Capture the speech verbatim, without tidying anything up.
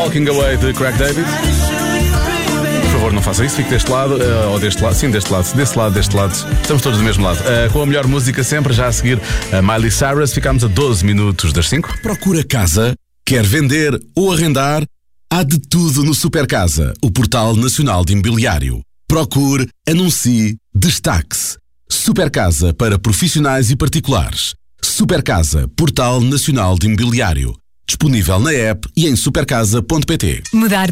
Walking Away de Craig David. Por favor, não faça isso, fique deste lado, uh, ou deste lado, sim, deste lado, deste lado, deste lado. Estamos todos do mesmo lado. Uh, com a melhor música sempre, já a seguir a Miley Cyrus. Ficámos a doze minutos das cinco. Procura casa, quer vender ou arrendar? Há de tudo no Supercasa, o portal nacional de imobiliário. Procure, anuncie, destaque-se. Supercasa para profissionais e particulares. Supercasa, portal nacional de imobiliário. Disponível na app e em supercasa ponto pt. Mudar